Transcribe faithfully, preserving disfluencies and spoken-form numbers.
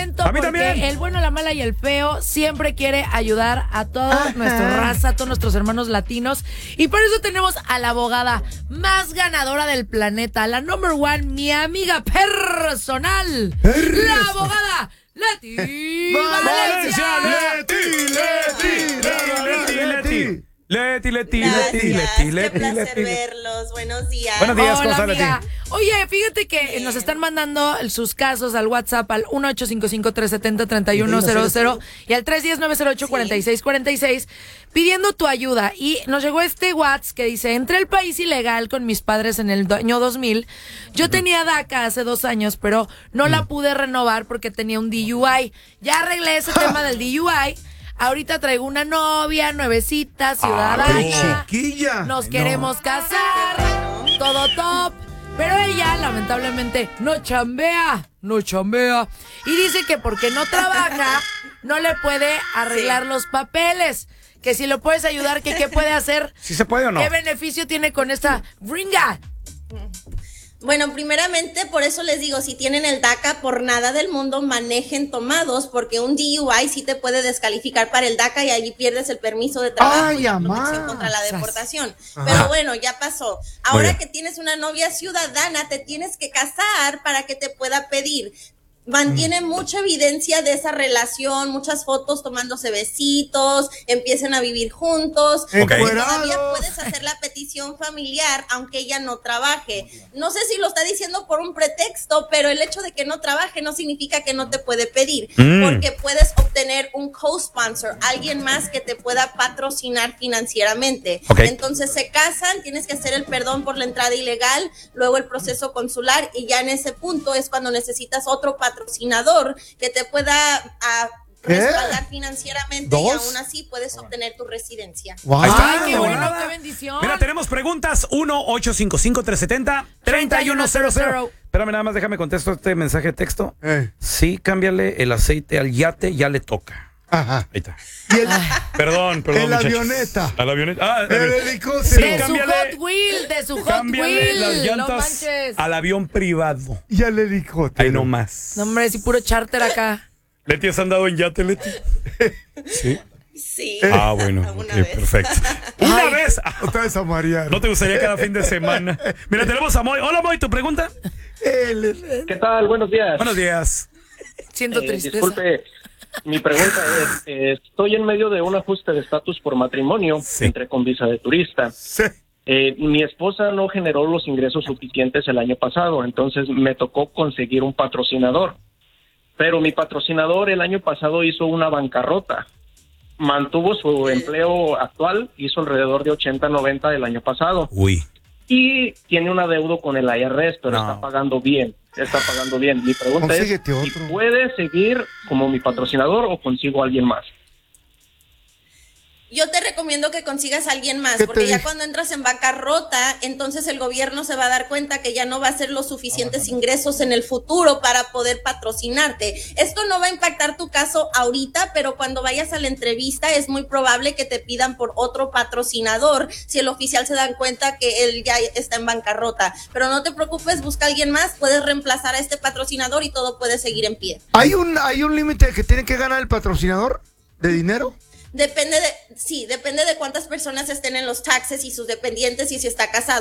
contento A mí porque también. el bueno, la mala y el feo siempre quiere ayudar a toda nuestra raza, a todos nuestros hermanos latinos. Y por eso tenemos a la abogada más ganadora del planeta, la number one, mi amiga personal, la abogada Leti Valencia. Leti, Leti, Leti, Leti. Leti, Leti, Gracias, Leti, Leti, qué Leti, placer Leti. verlos. Buenos días. Buenos días, ¿cómo Hola, estás, Leti? amiga. Oye, fíjate que nos están mandando sus casos al WhatsApp al uno ocho cinco cinco, tres siete cero, tres uno cero cero y al tres uno cero, nueve cero ocho, cuatro seis cuatro seis pidiendo tu ayuda. Y nos llegó este WhatsApp que dice: entré al país ilegal con mis padres en el do- año dos mil. Yo tenía DACA hace dos años, pero no la pude renovar porque tenía un D U I. Ya arreglé ese tema del D U I. Ahorita traigo una novia, nuevecita, ciudadana. Chiquilla. Nos Ay, queremos casar, todo top. Pero ella, lamentablemente, no chambea, no chambea. Y dice que porque no trabaja, no le puede arreglar los papeles. Que si lo puedes ayudar, que qué puede hacer. ¿Sí se puede o no? ¿Qué beneficio tiene con esta gringa? Bueno, primeramente, por eso les digo, si tienen el DACA, por nada del mundo manejen tomados, porque un D U I sí te puede descalificar para el DACA y allí pierdes el permiso de trabajo Ay, y la amá. protección contra la deportación. Ajá. Pero bueno, ya pasó. Ahora bien. que tienes una novia ciudadana, te tienes que casar para que te pueda pedir. Mantiene mucha evidencia de esa relación, muchas fotos tomándose besitos, empiecen a vivir juntos. Ok. Y Encuerados. todavía puedes hacer la petición familiar aunque ella no trabaje. No sé si lo está diciendo por un pretexto, pero el hecho de que no trabaje no significa que no te puede pedir, Mm. porque puedes obtener un co-sponsor, alguien más que te pueda patrocinar financieramente. Ok. Entonces se casan, tienes que hacer el perdón por la entrada ilegal, luego el proceso consular y ya en ese punto es cuando necesitas otro patrocinador que te pueda a, ¿Qué? respaldar financieramente y ¿Dos? aún así puedes obtener tu residencia. Wow. Ahí está. Ay, qué bueno, abogada. qué bendición. Mira, tenemos preguntas. uno ocho cinco cinco, tres siete cero, tres uno cero cero. Espérame, nada más déjame contesto este mensaje de texto. Eh, Sí, cámbiale el aceite al yate, ya le toca. Ajá. Ahí está. Y el, Perdón, perdón, En la muchachos. avioneta. A la avioneta. Ah, el el helicóptero. De su cámbiale- Hot Wheel, de su Hot cámbiale las Wheel. No llantas manches. al avión privado. Y el helicóptero. Ahí nomás. No, hombre, sí, puro charter acá. Leti, ¿has andado en yate, Leti? Sí. Sí. Ah, bueno. Alguna ok, vez. perfecto. Una Ay. vez. Ah, Otra vez a marear. ¿no te gustaría cada fin de semana? Mira, tenemos a Moy. Hola, Moy, ¿tu pregunta? El- ¿Qué tal? Buenos días. Buenos días. Siento Eh, tristeza. disculpe, mi pregunta es, eh, estoy en medio de un ajuste de estatus por matrimonio, Sí. entre con visa de turista. Sí. Eh, mi esposa no generó los ingresos suficientes el año pasado, entonces me tocó conseguir un patrocinador. Pero mi patrocinador el año pasado hizo una bancarrota. Mantuvo su empleo actual, hizo alrededor de ochenta, noventa el año pasado. Uy. Y tiene un adeudo con el I R S, pero No. está pagando bien, está pagando bien. Mi pregunta es, Consíguete si otro. puede seguir como mi patrocinador o consigo a alguien más. Yo te recomiendo que consigas a alguien más, ¿Qué te porque ya dije? cuando entras en bancarrota, entonces el gobierno se va a dar cuenta que ya no va a hacer los suficientes ingresos en el futuro para poder patrocinarte. Esto no va a impactar tu caso ahorita, pero cuando vayas a la entrevista es muy probable que te pidan por otro patrocinador si el oficial se da cuenta que él ya está en bancarrota. Pero no te preocupes, busca a alguien más, puedes reemplazar a este patrocinador y todo puede seguir en pie. ¿Hay un, hay un límite que tiene que ganar el patrocinador de dinero? Depende de, sí, depende de cuántas personas estén en los taxes y sus dependientes y si está casado.